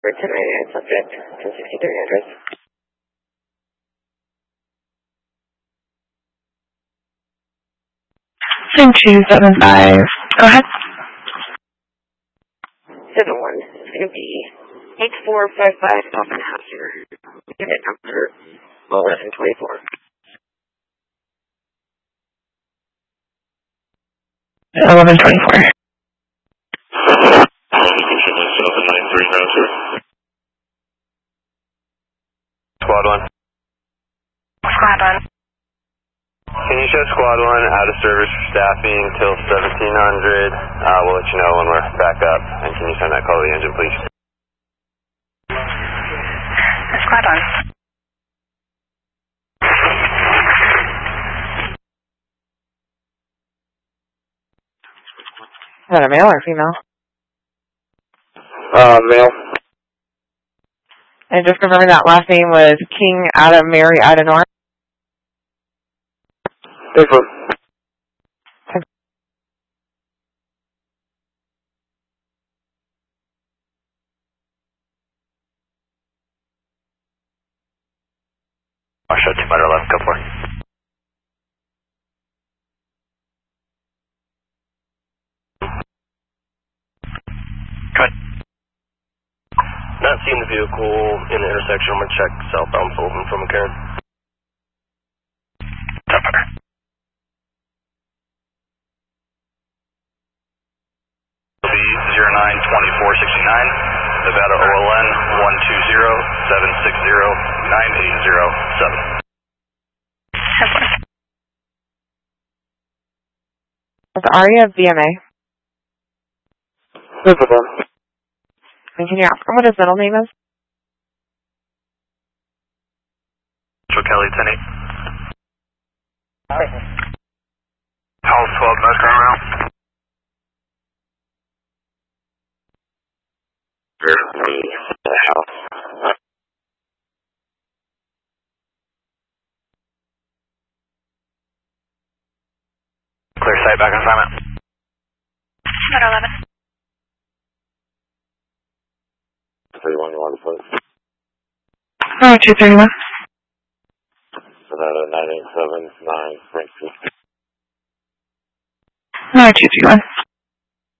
For 1099 subject, 1063 address. 9275. Go ahead. 71. It's going to be 8455 Dolphin House here. Unit number 1124. 1124. Squad 1. Squad 1. Can you show Squad 1 out of service for staffing till 1700? We'll let you know when we're back up. And can you send that call to the engine, please? Squad 1. Is that a male or female? Male. And just confirming that last name was King Adam Mary Adenor. Different. I'll show 2 motor left, go for it. Go ahead. Not seeing the vehicle in the intersection. I'm going to check southbound Fulton from McCarran. Top 092469, Nevada OLN 120-760-9807. Is Aria VMA? This is one. And can you ask him what his middle name is? Joe Kelly, 10-8. House 12, nice car around. The house. Clear sight, back on assignment. Motor 11. 31, you want to put? 231. So that 9879, Frank. 9231.